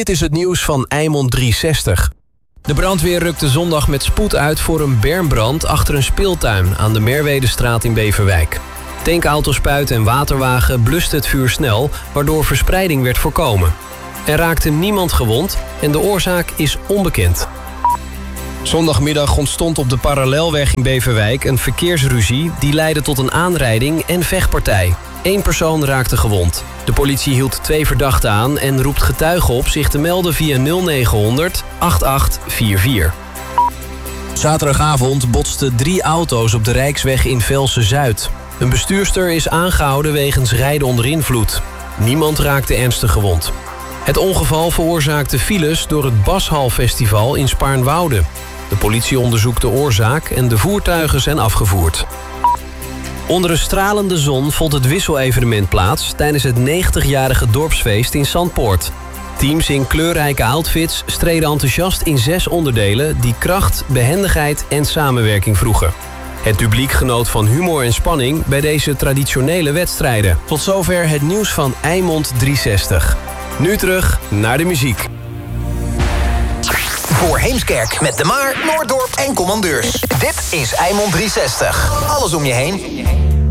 Dit is het nieuws van Eimond 360. De brandweer rukte zondag met spoed uit voor een bermbrand achter een speeltuin aan de Merwedestraat in Beverwijk. Tankauto-spuit en waterwagen blusten het vuur snel, waardoor verspreiding werd voorkomen. Er raakte niemand gewond en de oorzaak is onbekend. Zondagmiddag ontstond op de Parallelweg in Beverwijk een verkeersruzie die leidde tot een aanrijding en vechtpartij. 1 persoon raakte gewond. De politie hield 2 verdachten aan en roept getuigen op zich te melden via 0900 8844. Zaterdagavond botsten 3 auto's op de Rijksweg in Velsen-Zuid. Een bestuurster is aangehouden wegens rijden onder invloed. Niemand raakte ernstig gewond. Het ongeval veroorzaakte files door het Bashal-festival in Spaarnwoude. De politie onderzoekt de oorzaak en de voertuigen zijn afgevoerd. Onder een stralende zon vond het wisselevenement plaats tijdens het 90-jarige dorpsfeest in Zandpoort. Teams in kleurrijke outfits streden enthousiast in 6 onderdelen die kracht, behendigheid en samenwerking vroegen. Het publiek genoot van humor en spanning bij deze traditionele wedstrijden. Tot zover het nieuws van Eimond 360. Nu terug naar de muziek. Voor Heemskerk met De Maar, Noorddorp en Commandeurs. Dit is Eimond 360. Alles om je heen.